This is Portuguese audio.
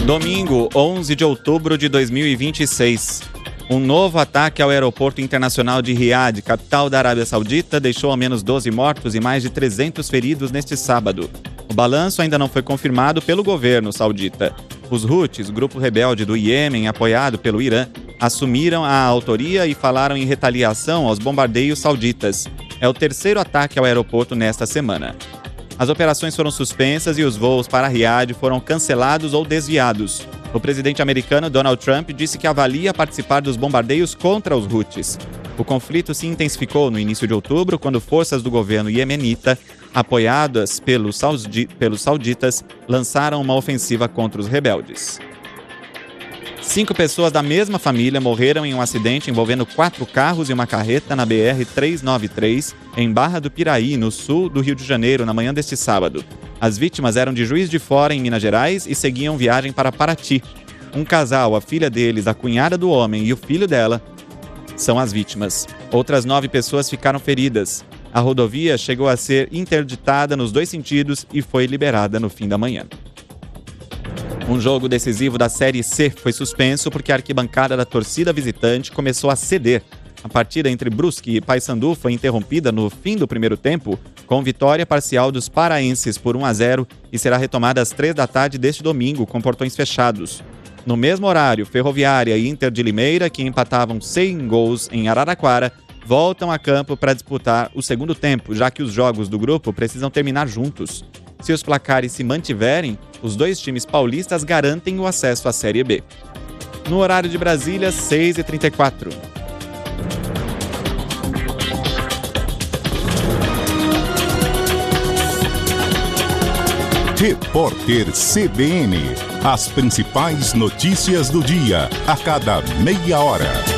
Domingo, 11 de outubro de 2026. Um novo ataque ao aeroporto internacional de Riad, capital da Arábia Saudita, deixou ao menos 12 mortos e mais de 300 feridos neste sábado. O balanço ainda não foi confirmado pelo governo saudita. Os Houthis, grupo rebelde do Iêmen apoiado pelo Irã, assumiram a autoria e falaram em retaliação aos bombardeios sauditas. É o terceiro ataque ao aeroporto nesta semana. As operações foram suspensas e os voos para Riad foram cancelados ou desviados. O presidente americano Donald Trump disse que avalia participar dos bombardeios contra os Houthis. O conflito se intensificou no início de outubro, quando forças do governo iemenita, apoiadas pelos sauditas, lançaram uma ofensiva contra os rebeldes. 5 pessoas da mesma família morreram em um acidente envolvendo 4 carros e uma carreta na BR-393, em Barra do Piraí, no sul do Rio de Janeiro, na manhã deste sábado. As vítimas eram de Juiz de Fora, em Minas Gerais, e seguiam viagem para Paraty. Um casal, a filha deles, a cunhada do homem e o filho dela, são as vítimas. Outras 9 pessoas ficaram feridas. A rodovia chegou a ser interditada nos 2 sentidos e foi liberada no fim da manhã. Um jogo decisivo da Série C foi suspenso porque a arquibancada da torcida visitante começou a ceder. A partida entre Brusque e Paysandu foi interrompida no fim do primeiro tempo, com vitória parcial dos paraenses por 1-0 e será retomada às 3 da tarde deste domingo, com portões fechados. No mesmo horário, Ferroviária e Inter de Limeira, que empatavam sem gols em Araraquara, voltam a campo para disputar o segundo tempo, já que os jogos do grupo precisam terminar juntos. Se os placares se mantiverem, os 2 times paulistas garantem o acesso à Série B. No horário de Brasília, 6h34. Repórter CBN. As principais notícias do dia, a cada meia hora.